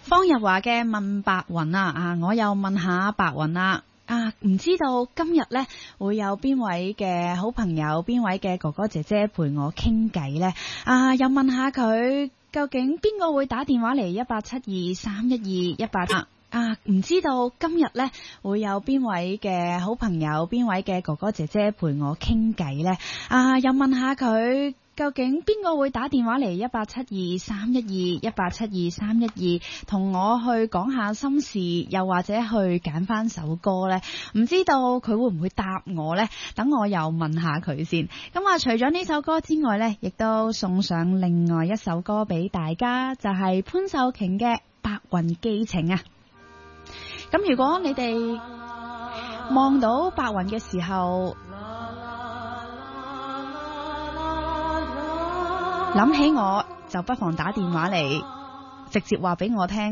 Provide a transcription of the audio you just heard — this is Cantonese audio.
方日華嘅問白雲啊，我又問下白雲啦。唔知道今日呢會有邊位嘅好朋友，邊位嘅哥哥姐姐陪我傾偈呢？又問下佢究竟邊個會打電話嚟187231218？唔知道今日呢會有邊位嘅好朋友，邊位嘅哥哥姐姐陪我傾偈呢？又問下佢究竟邊個會打電話嚟1872312187232，同我去講下心事，又或者去揀翻首歌呢？唔知道佢會唔會答我呢？等我又問下佢先。咁除咗呢首歌之外呢，亦都送上另外一首歌俾大家，就係潘秀瓊嘅《白雲寄情》啊。咁如果你哋望到白雲嘅時候，諗起我就不妨打電話嚟，直接話俾我聽。